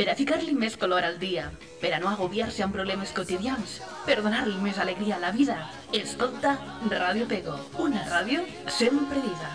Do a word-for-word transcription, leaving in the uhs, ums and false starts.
per a ficar-li més color al dia, per a no agobiar-se amb problemes quotidians, per donar-li més alegria a la vida. Escolta Ràdio Pego, una ràdio sempre viva.